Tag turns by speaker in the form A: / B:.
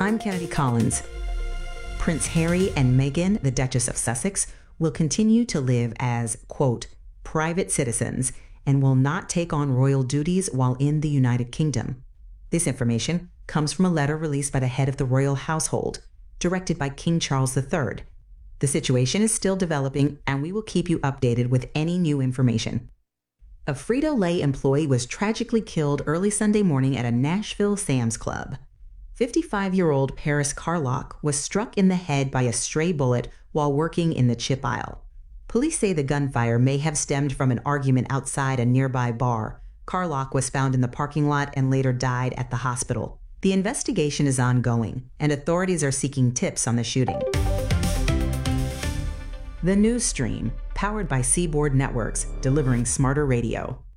A: I'm Kennedy Collins. Prince Harry and Meghan, the Duchess of Sussex, will continue to live as, quote, private citizens and will not take on royal duties while in the United Kingdom. This information comes from a letter released by the head of the royal household, directed by King Charles III. The situation is still developing, and we will keep you updated with any new information. A Frito-Lay employee was tragically killed early Sunday morning at a Nashville Sam's Club. 55-year-old Paris Carlock was struck in the head by a stray bullet while working in the chip aisle. Police say the gunfire may have stemmed from an argument outside a nearby bar. Carlock was found in the parking lot and later died at the hospital. The investigation is ongoing, and authorities are seeking tips on the shooting. The News Stream, powered by Seaboard Networks, delivering smarter radio.